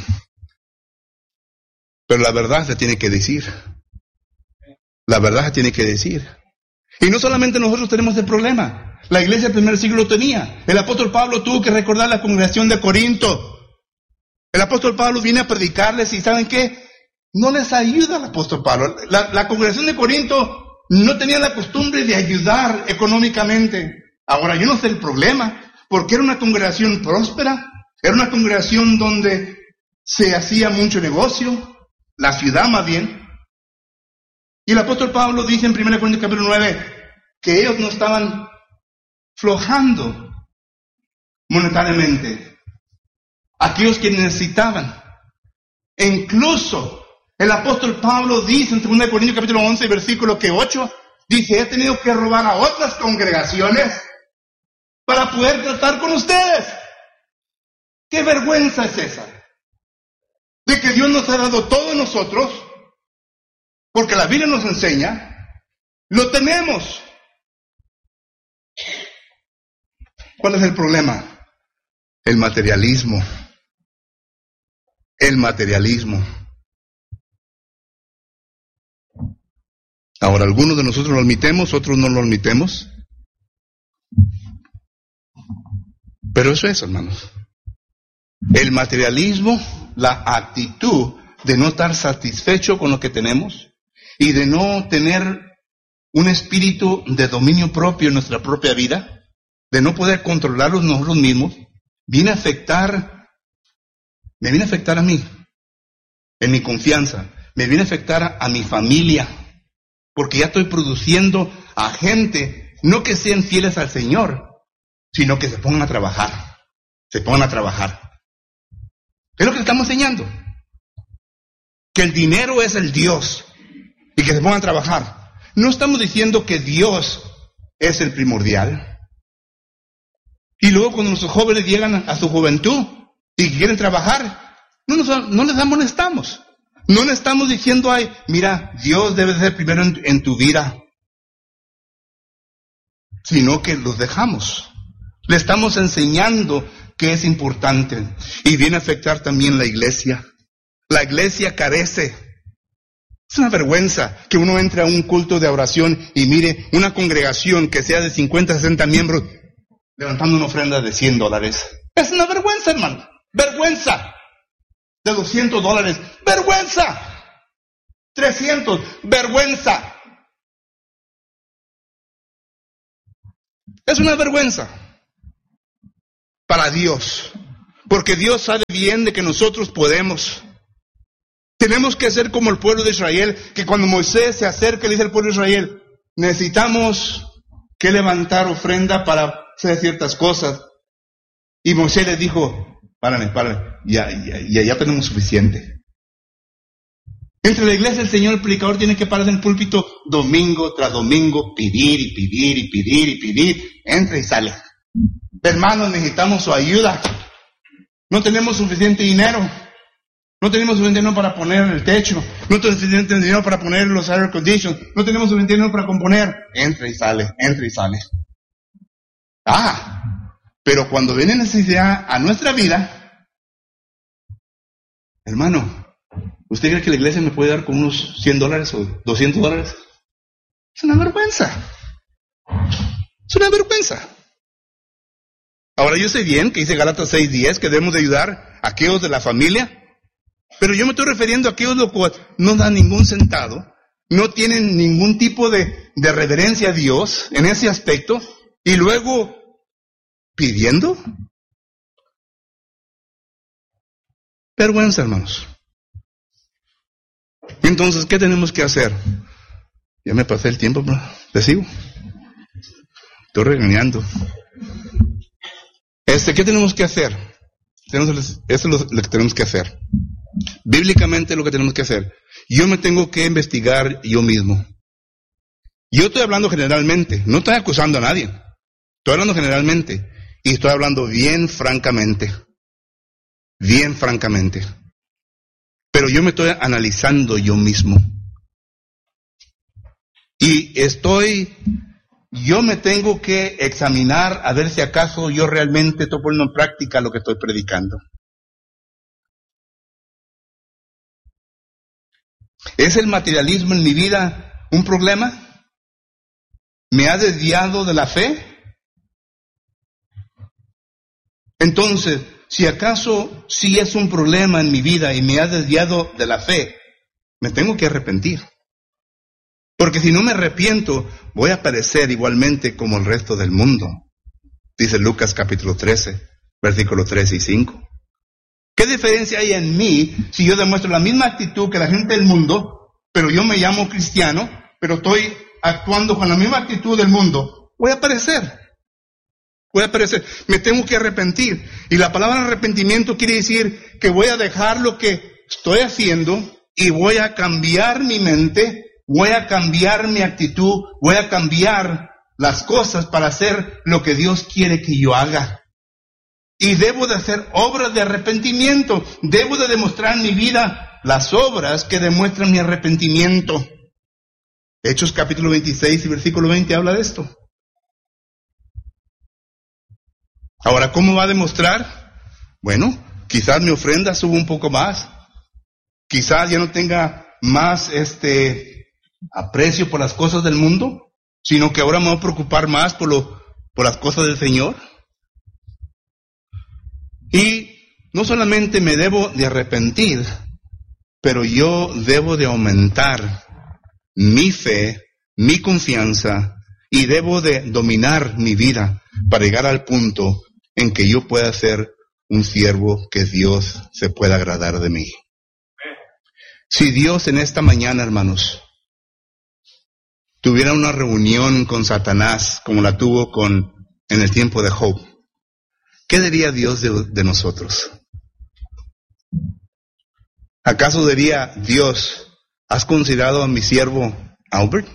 Pero la verdad se tiene que decir. La verdad se tiene que decir. Y no solamente nosotros tenemos el problema. La iglesia del primer siglo lo tenía. El apóstol Pablo tuvo que recordar la congregación de Corinto. El apóstol Pablo viene a predicarles y ¿saben qué? No les ayuda el apóstol Pablo. La congregación de Corinto no tenía la costumbre de ayudar económicamente. Ahora, yo no sé el problema, porque era una congregación próspera, era una congregación donde se hacía mucho negocio, la ciudad más bien. Y el apóstol Pablo dice en 1 Corintios capítulo 9 que ellos no estaban flojando monetariamente. Aquellos que necesitaban. E incluso el apóstol Pablo dice en 2 Corintios capítulo 11 versículo 8, dice, he tenido que robar a otras congregaciones para poder tratar con ustedes. ¿Qué vergüenza es esa? De que Dios nos ha dado todo a nosotros, porque la Biblia nos enseña, lo tenemos. ¿Cuál es el problema? El materialismo. El materialismo. Ahora, algunos de nosotros lo admitemos, otros no lo admitemos. Pero eso es, hermanos. El materialismo, la actitud de no estar satisfecho con lo que tenemos y de no tener un espíritu de dominio propio en nuestra propia vida, de no poder controlarlos nosotros mismos, me viene a afectar a mí, en mi confianza, me viene a afectar a mi familia, porque ya estoy produciendo a gente, no que sean fieles al Señor, sino que se pongan a trabajar, Es lo que estamos enseñando, que el dinero es el Dios, y que se pongan a trabajar. No estamos diciendo que Dios es el primordial. Y luego cuando nuestros jóvenes llegan a su juventud y quieren trabajar, no les amonestamos. No le estamos diciendo, ay, mira, Dios debe ser primero en tu vida. Sino que los dejamos. Le estamos enseñando que es importante. Y viene a afectar también la iglesia. La iglesia carece. Es una vergüenza que uno entre a un culto de oración y mire una congregación que sea de 50, 60 miembros levantando una ofrenda de $100. Es una vergüenza, hermano. Vergüenza. De $200. Vergüenza. 300. Vergüenza. Es una vergüenza para Dios, porque Dios sabe bien de que nosotros podemos. Tenemos que ser como el pueblo de Israel, que cuando Moisés se acerca le dice al pueblo de Israel, necesitamos que levantar ofrenda para hacer ciertas cosas. Y Moisés les dijo, párale, ya tenemos suficiente. Entre la iglesia el Señor, el predicador, tiene que parar en el púlpito domingo tras domingo, pedir, entra y sale. Hermanos, necesitamos su ayuda. No tenemos suficiente dinero. No tenemos suficiente dinero para poner el techo. No tenemos suficiente dinero para poner los air conditioners. No tenemos suficiente dinero para componer. Entra y sale. Pero cuando viene necesidad a nuestra vida, hermano, ¿usted cree que la iglesia me puede dar con unos $100 o $200? Es una vergüenza. Ahora yo sé bien que dice Gálatas 6:10 que debemos de ayudar a aquellos de la familia, pero yo me estoy refiriendo a aquellos los cuales no dan ningún centavo, no tienen ningún tipo de reverencia a Dios en ese aspecto, y luego pidiendo. Vergüenza, hermanos. Entonces, ¿qué tenemos que hacer? Ya me pasé el tiempo, pero te sigo. Estoy regañando. ¿Qué tenemos que hacer? Eso es lo que tenemos que hacer. Bíblicamente lo que tenemos que hacer. Yo me tengo que investigar yo mismo. Yo estoy hablando generalmente, no estoy acusando a nadie. Estoy hablando generalmente. Y estoy hablando bien francamente. Pero yo me estoy analizando yo mismo. Y yo me tengo que examinar a ver si acaso yo realmente estoy poniendo en práctica lo que estoy predicando. ¿Es el materialismo en mi vida un problema? ¿Me ha desviado de la fe? Entonces, si acaso sí es un problema en mi vida y me ha desviado de la fe, me tengo que arrepentir. Porque si no me arrepiento, voy a perecer igualmente como el resto del mundo. Dice Lucas capítulo 13, versículos 3 y 5. ¿Qué diferencia hay en mí si yo demuestro la misma actitud que la gente del mundo, pero yo me llamo cristiano, pero estoy actuando con la misma actitud del mundo? Voy a perecer. Me tengo que arrepentir. Y la palabra arrepentimiento quiere decir que voy a dejar lo que estoy haciendo y voy a cambiar mi mente, voy a cambiar mi actitud, voy a cambiar las cosas para hacer lo que Dios quiere que yo haga. Y debo de hacer obras de arrepentimiento. Debo de demostrar en mi vida las obras que demuestran mi arrepentimiento. Hechos capítulo 26 y versículo 20 habla de esto. Ahora, ¿cómo va a demostrar? Bueno, quizás mi ofrenda suba un poco más. Quizás ya no tenga más aprecio por las cosas del mundo, sino que ahora me voy a preocupar más por las cosas del Señor. Y no solamente me debo de arrepentir, pero yo debo de aumentar mi fe, mi confianza, y debo de dominar mi vida para llegar al punto en que yo pueda ser un siervo que Dios se pueda agradar de mí. Si Dios en esta mañana, hermanos, tuviera una reunión con Satanás como la tuvo en el tiempo de Job, ¿qué diría Dios de nosotros? ¿Acaso diría Dios, ¿has considerado a mi siervo Albert?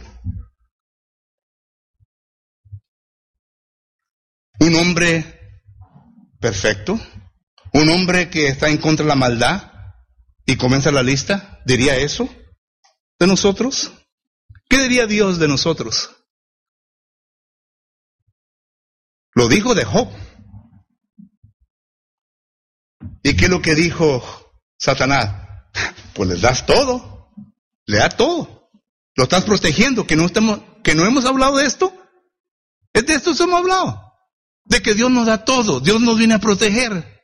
Un hombre perfecto, un hombre que está en contra de la maldad, y comienza la lista, ¿diría eso de nosotros? ¿Qué diría Dios de nosotros? Lo dijo de Job. ¿Y qué es lo que dijo Satanás? Pues les das todo, le da todo. Lo estás protegiendo, que no hemos hablado de esto. Es de esto hemos hablado. De que Dios nos da todo, Dios nos viene a proteger.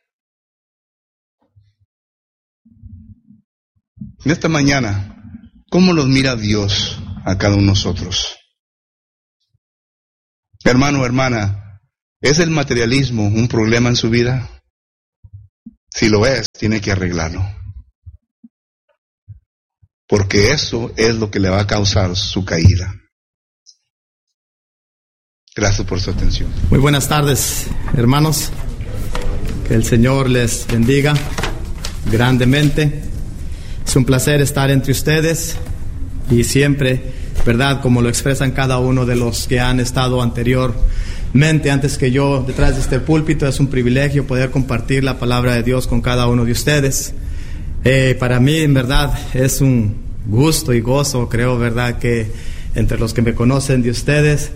En esta mañana, ¿cómo los mira Dios a cada uno de nosotros? Hermano, hermana, ¿es el materialismo un problema en su vida? Si lo es, tiene que arreglarlo. Porque eso es lo que le va a causar su caída. Gracias por su atención. Muy buenas tardes, hermanos. Que el Señor les bendiga grandemente. Es un placer estar entre ustedes y siempre, ¿verdad? Como lo expresan cada uno de los que han estado anteriormente, antes que yo, detrás de este púlpito, es un privilegio poder compartir la palabra de Dios con cada uno de ustedes. Para mí, en verdad, es un gusto y gozo, creo, ¿verdad? Que entre los que me conocen de ustedes,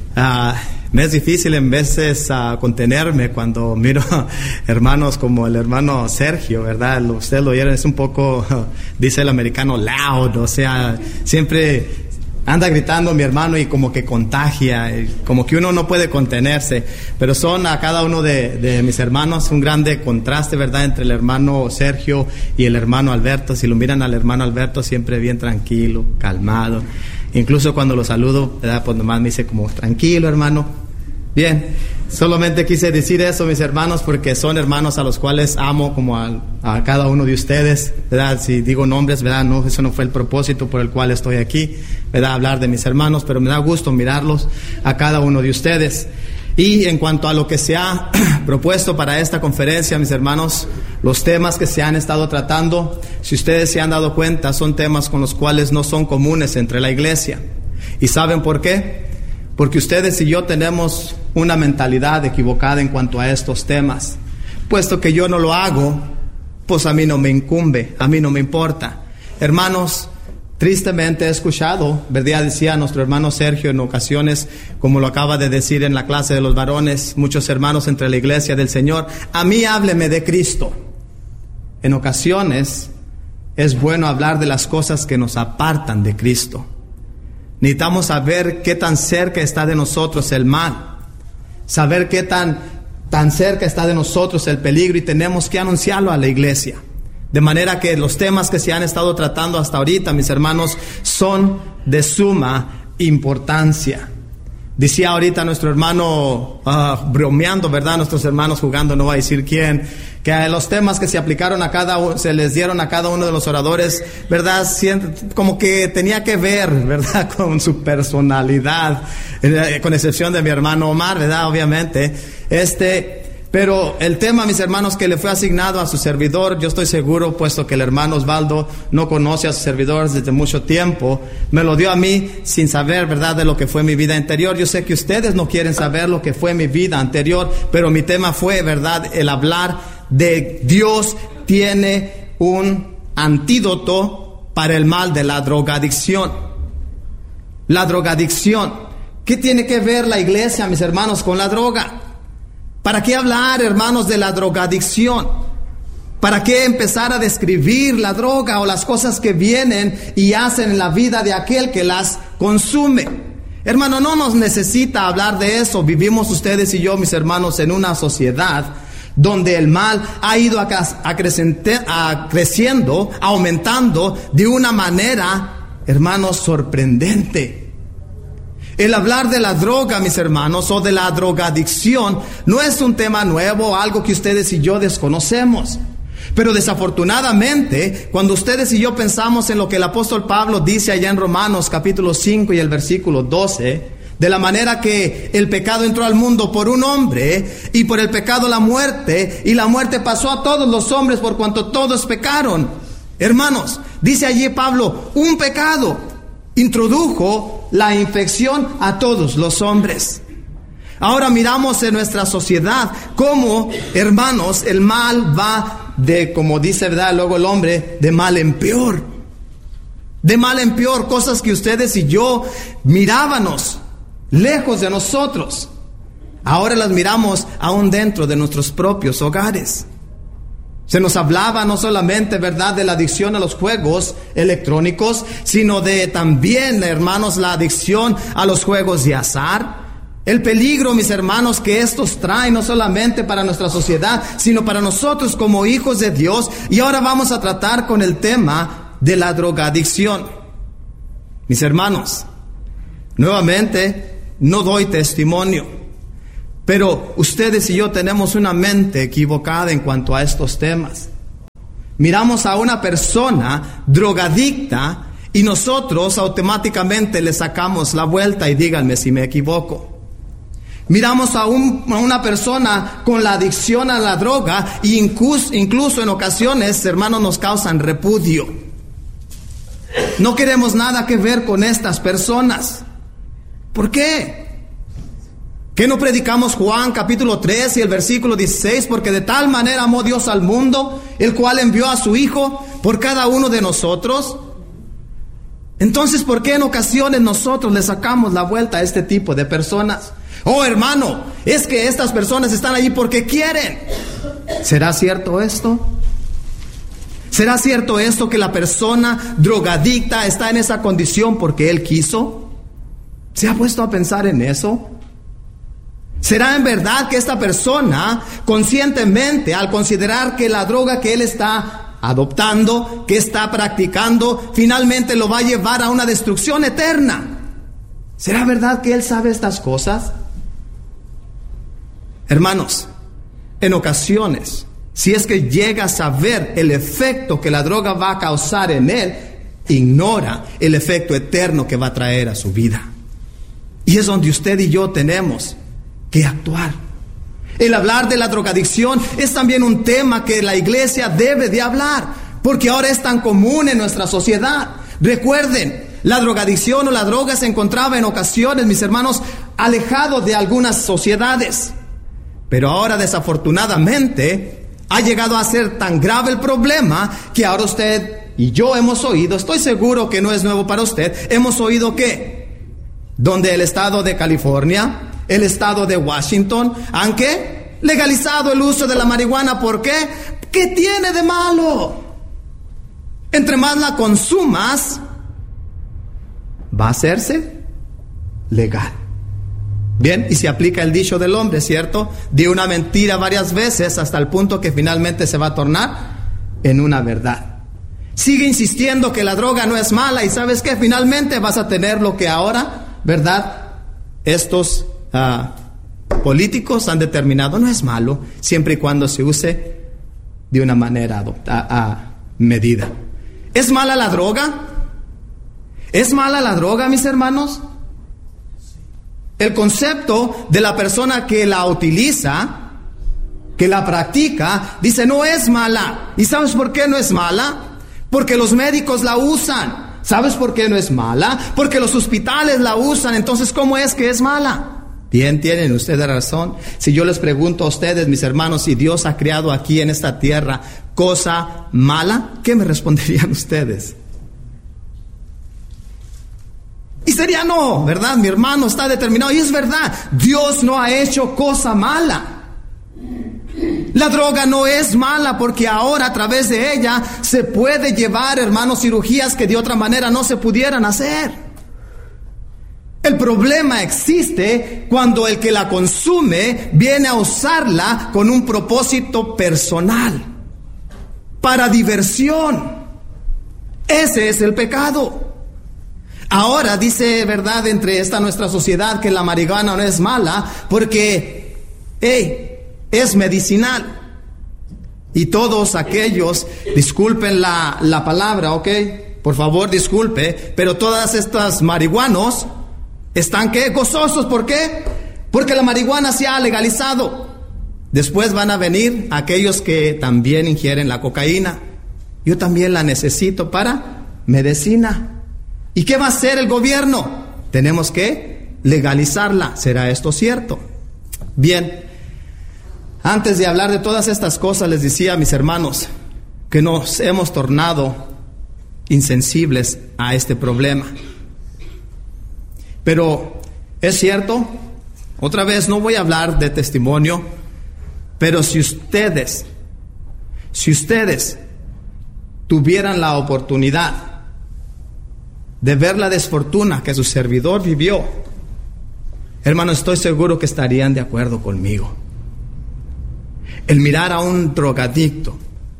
me es difícil en veces contenerme cuando miro hermanos como el hermano Sergio, ¿verdad? Ustedes lo oyeron, es un poco, dice el americano, loud, o sea, siempre anda gritando mi hermano y como que contagia, como que uno no puede contenerse, pero son a cada uno de mis hermanos un grande contraste, ¿verdad? Entre el hermano Sergio y el hermano Alberto. Si lo miran al hermano Alberto, siempre bien tranquilo, calmado. Incluso cuando lo saludo, ¿verdad? Pues nomás me dice como, tranquilo, hermano. Bien, solamente quise decir eso, mis hermanos, porque son hermanos a los cuales amo como a cada uno de ustedes, ¿verdad? Si digo nombres, ¿verdad? No, eso no fue el propósito por el cual estoy aquí, ¿verdad? Hablar de mis hermanos, pero me da gusto mirarlos a cada uno de ustedes. Y en cuanto a lo que se ha propuesto para esta conferencia, mis hermanos, los temas que se han estado tratando, si ustedes se han dado cuenta, son temas con los cuales no son comunes entre la iglesia. ¿Y saben por qué? Porque ustedes y yo tenemos una mentalidad equivocada en cuanto a estos temas. Puesto que yo no lo hago, pues a mí no me incumbe, a mí no me importa. Hermanos, tristemente he escuchado, ¿verdad? Decía nuestro hermano Sergio en ocasiones, como lo acaba de decir en la clase de los varones, muchos hermanos entre la iglesia del Señor, a mí hábleme de Cristo. En ocasiones es bueno hablar de las cosas que nos apartan de Cristo. Necesitamos saber qué tan cerca está de nosotros el mal, saber qué tan cerca está de nosotros el peligro, y tenemos que anunciarlo a la iglesia. De manera que los temas que se han estado tratando hasta ahorita, mis hermanos, son de suma importancia. Decía ahorita nuestro hermano, bromeando, ¿verdad? Nuestros hermanos jugando, no voy a decir quién, que los temas que se aplicaron a cada uno, se les dieron a cada uno de los oradores, ¿verdad? Como que tenía que ver, ¿verdad? Con su personalidad, con excepción de mi hermano Omar, ¿verdad? Obviamente, pero el tema, mis hermanos, que le fue asignado a su servidor, yo estoy seguro, puesto que el hermano Osvaldo no conoce a su servidor desde mucho tiempo, me lo dio a mí sin saber, ¿verdad?, de lo que fue mi vida anterior. Yo sé que ustedes no quieren saber lo que fue mi vida anterior, pero mi tema fue, ¿verdad?, el hablar de Dios tiene un antídoto para el mal de la drogadicción. La drogadicción. ¿Qué tiene que ver la iglesia, mis hermanos, con la droga? ¿Para qué hablar, hermanos, de la drogadicción? ¿Para qué empezar a describir la droga o las cosas que vienen y hacen en la vida de aquel que las consume? Hermano, no nos necesita hablar de eso. Vivimos ustedes y yo, mis hermanos, en una sociedad donde el mal ha ido creciendo, aumentando de una manera, hermanos, sorprendente. El hablar de la droga, mis hermanos, o de la drogadicción, no es un tema nuevo, algo que ustedes y yo desconocemos. Pero desafortunadamente, cuando ustedes y yo pensamos en lo que el apóstol Pablo dice allá en Romanos capítulo 5 y el versículo 12, de la manera que el pecado entró al mundo por un hombre, y por el pecado la muerte, y la muerte pasó a todos los hombres por cuanto todos pecaron. Hermanos, dice allí Pablo, un pecado introdujo la infección a todos los hombres. Ahora miramos en nuestra sociedad cómo, hermanos, el mal va de, como dice, ¿verdad?, luego el hombre, de mal en peor. De mal en peor, cosas que ustedes y yo mirábamos lejos de nosotros. Ahora las miramos aún dentro de nuestros propios hogares. Se nos hablaba no solamente, ¿verdad?, de la adicción a los juegos electrónicos, sino de también, hermanos, la adicción a los juegos de azar. El peligro, mis hermanos, que estos traen no solamente para nuestra sociedad, sino para nosotros como hijos de Dios. Y ahora vamos a tratar con el tema de la drogadicción. Mis hermanos, nuevamente no doy testimonio, pero ustedes y yo tenemos una mente equivocada en cuanto a estos temas. Miramos a una persona drogadicta y nosotros automáticamente le sacamos la vuelta, y díganme si me equivoco. Miramos a una persona con la adicción a la droga e incluso en ocasiones, hermanos, nos causan repudio. No queremos nada que ver con estas personas. ¿Por qué? ¿Qué no predicamos Juan capítulo 3 y el versículo 16? Porque de tal manera amó Dios al mundo, el cual envió a su Hijo por cada uno de nosotros. Entonces, ¿por qué en ocasiones nosotros le sacamos la vuelta a este tipo de personas? Oh, hermano, es que estas personas están allí porque quieren. ¿Será cierto esto? ¿Será cierto esto que la persona drogadicta está en esa condición porque él quiso? ¿Se ha puesto a pensar en eso? ¿Será en verdad que esta persona conscientemente, al considerar que la droga que él está adoptando, que está practicando, finalmente lo va a llevar a una destrucción eterna? ¿Será verdad que él sabe estas cosas? Hermanos, en ocasiones, si es que llega a saber el efecto que la droga va a causar en él, ignora el efecto eterno que va a traer a su vida. Y es donde usted y yo tenemos que actuar. El hablar de la drogadicción es también un tema que la iglesia debe de hablar, porque ahora es tan común en nuestra sociedad. Recuerden, la drogadicción o la droga se encontraba en ocasiones, mis hermanos, alejado de algunas sociedades. Pero ahora, desafortunadamente, ha llegado a ser tan grave el problema que ahora usted y yo hemos oído, estoy seguro que no es nuevo para usted, hemos oído que donde el estado de California, el estado de Washington, han ¿qué? Legalizado el uso de la marihuana. ¿Por qué? ¿Qué tiene de malo? Entre más la consumas, va a hacerse legal. Bien, y se aplica el dicho del hombre, ¿cierto? Di una mentira varias veces hasta el punto que finalmente se va a tornar en una verdad. Sigue insistiendo que la droga no es mala, y ¿sabes qué? Finalmente vas a tener lo que ahora, ¿verdad?, estos políticos han determinado no es malo, siempre y cuando se use de una manera medida. ¿Es mala la droga? ¿Es mala la droga, mis hermanos? El concepto de la persona que la utiliza, que la practica, dice no es mala. ¿Y sabes por qué no es mala? Porque los médicos la usan. ¿Sabes por qué no es mala? Porque los hospitales la usan. Entonces, ¿cómo es que es mala? Bien, tienen ustedes razón. Si yo les pregunto a ustedes, mis hermanos, si Dios ha creado aquí en esta tierra cosa mala, ¿qué me responderían ustedes? Y sería no, ¿verdad? Mi hermano está determinado. Y es verdad, Dios no ha hecho cosa mala. La droga no es mala porque ahora a través de ella se puede llevar, hermanos, cirugías que de otra manera no se pudieran hacer. El problema existe cuando el que la consume viene a usarla con un propósito personal, para diversión. Ese es el pecado. Ahora dice, ¿verdad?, entre esta nuestra sociedad que la marihuana no es mala porque, es medicinal. Y todos aquellos, disculpen la palabra, ¿ok? Por favor, disculpe, pero todas estas marihuanos están, ¿qué? Gozosos. ¿Por qué? Porque la marihuana se ha legalizado. Después van a venir aquellos que también ingieren la cocaína. Yo también la necesito para medicina. ¿Y qué va a hacer el gobierno? Tenemos que legalizarla. ¿Será esto cierto? Bien, antes de hablar de todas estas cosas, les decía a mis hermanos que nos hemos tornado insensibles a este problema. Pero es cierto, otra vez no voy a hablar de testimonio, pero si ustedes tuvieran la oportunidad de ver la desfortuna que su servidor vivió, hermano, estoy seguro que estarían de acuerdo conmigo. El mirar a un drogadicto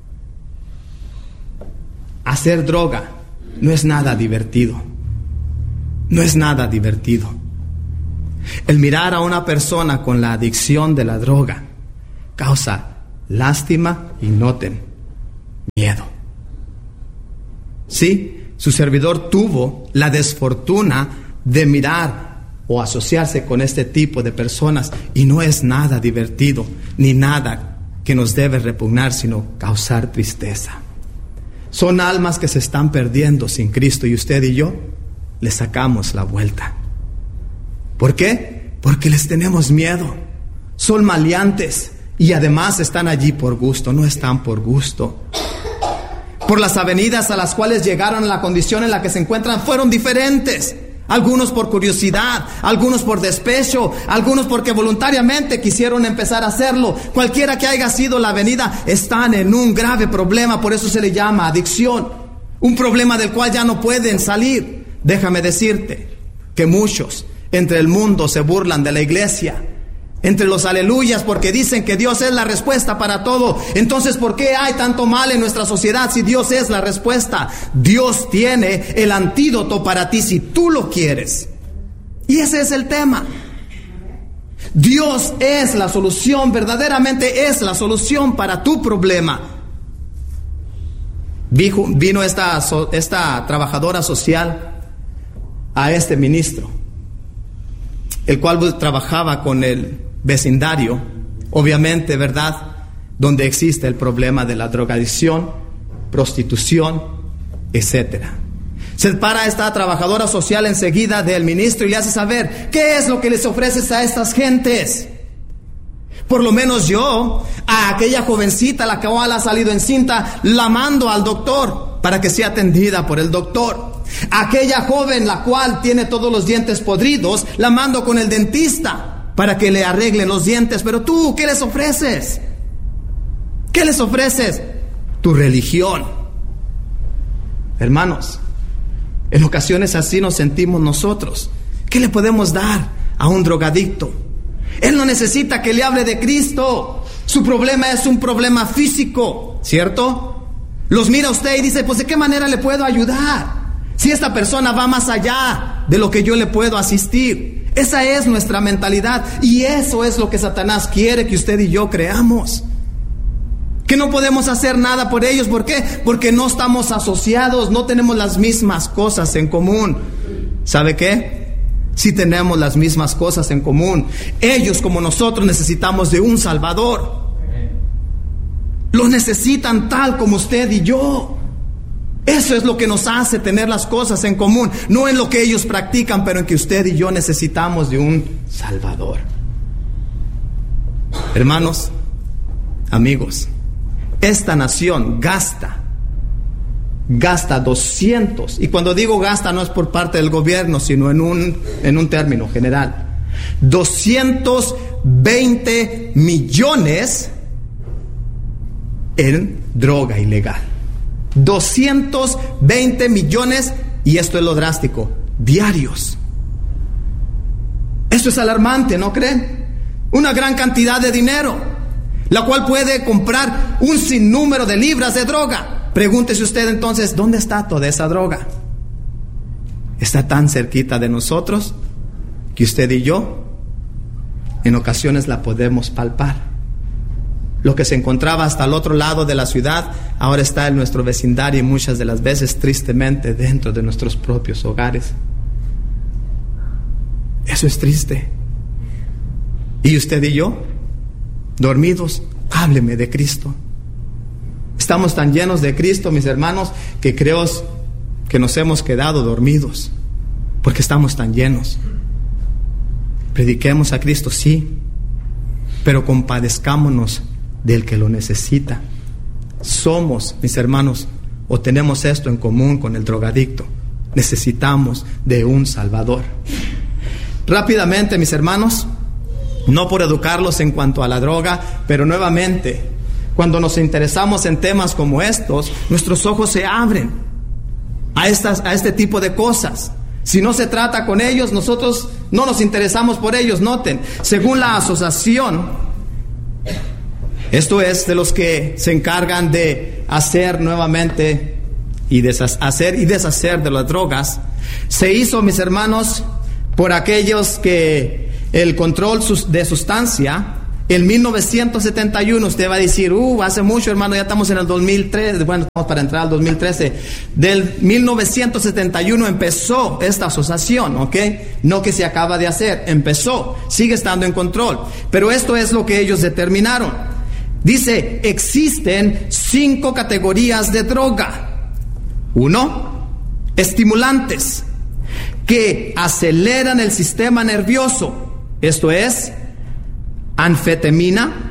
hacer droga no es nada divertido. No es nada divertido. El mirar a una persona con la adicción de la droga causa lástima y noten, miedo. Sí, su servidor tuvo la desfortuna de mirar o asociarse con este tipo de personas, y no es nada divertido ni nada que nos debe repugnar, sino causar tristeza. Son almas que se están perdiendo sin Cristo, y usted y yo les sacamos la vuelta. ¿Por qué? Porque les tenemos miedo. Son maleantes y además están allí por gusto, no están por gusto. Por las avenidas a las cuales llegaron, la condición en la que se encuentran fueron diferentes. Algunos por curiosidad, algunos por despecho, algunos porque voluntariamente quisieron empezar a hacerlo. Cualquiera que haya sido la avenida, están en un grave problema, por eso se le llama adicción. Un problema del cual ya no pueden salir. Déjame decirte que muchos entre el mundo se burlan de la iglesia, entre los aleluyas, porque dicen que Dios es la respuesta para todo. Entonces, ¿por qué hay tanto mal en nuestra sociedad si Dios es la respuesta? Dios tiene el antídoto para ti si tú lo quieres. Y ese es el tema. Dios es la solución, verdaderamente es la solución para tu problema. Vino esta trabajadora social a este ministro, el cual trabajaba con el vecindario, obviamente, ¿verdad?, donde existe el problema de la drogadicción, prostitución, etcétera. Se para esta trabajadora social enseguida del ministro y le hace saber qué es lo que les ofreces a estas gentes. Por lo menos yo, a aquella jovencita la cual ha salido encinta, la mando al doctor para que sea atendida por el doctor. Aquella joven la cual tiene todos los dientes podridos, la mando con el dentista para que le arreglen los dientes. Pero tú, ¿qué les ofreces? ¿Qué les ofreces? Tu religión. Hermanos, en ocasiones así nos sentimos nosotros. ¿Qué le podemos dar a un drogadicto? Él no necesita que le hable de Cristo. Su problema es un problema físico, ¿cierto? Los mira usted y dice, pues ¿de qué manera le puedo ayudar? Si esta persona va más allá de lo que yo le puedo asistir. Esa es nuestra mentalidad, y eso es lo que Satanás quiere que usted y yo creamos. Que no podemos hacer nada por ellos. ¿Por qué? Porque no estamos asociados, no tenemos las mismas cosas en común. ¿Sabe qué? Sí tenemos las mismas cosas en común. Ellos, como nosotros, necesitamos de un Salvador. Lo necesitan tal como usted y yo. Eso es lo que nos hace tener las cosas en común, no en lo que ellos practican, pero en que usted y yo necesitamos de un Salvador. Hermanos, amigos, esta nación gasta 200, y cuando digo gasta no es por parte del gobierno, sino en un término general, 220 millones en droga ilegal. 220 millones, y esto es lo drástico, diarios. Esto es alarmante, ¿no creen? Una gran cantidad de dinero, la cual puede comprar un sinnúmero de libras de droga. Pregúntese usted entonces, ¿dónde está toda esa droga? Está tan cerquita de nosotros que usted y yo en ocasiones la podemos palpar. Lo que se encontraba hasta el otro lado de la ciudad ahora está en nuestro vecindario, y muchas de las veces tristemente dentro de nuestros propios hogares. Eso es triste. Y usted y yo, dormidos, hábleme de Cristo. Estamos tan llenos de Cristo, mis hermanos, que creo que nos hemos quedado dormidos porque estamos tan llenos. Prediquemos a Cristo, sí, pero compadezcámonos del que lo necesita. Somos, mis hermanos, o tenemos esto en común con el drogadicto: necesitamos de un Salvador. Rápidamente, mis hermanos, no por educarlos en cuanto a la droga, pero nuevamente, cuando nos interesamos en temas como estos, nuestros ojos se abren a este tipo de cosas. Si no se trata con ellos, nosotros no nos interesamos por ellos. Noten, según la asociación, esto es de los que se encargan de hacer nuevamente y deshacer de las drogas, se hizo, mis hermanos, por aquellos que el control de sustancia. En 1971, usted va a decir, hace mucho, hermano, ya estamos en el 2003, bueno, estamos para entrar al 2013. Del 1971 empezó esta asociación, ¿ok? No que se acaba de hacer, empezó, sigue estando en control. Pero esto es lo que ellos determinaron. Dice, existen 5 categorías de droga. 1, estimulantes que aceleran el sistema nervioso. Esto es anfetamina,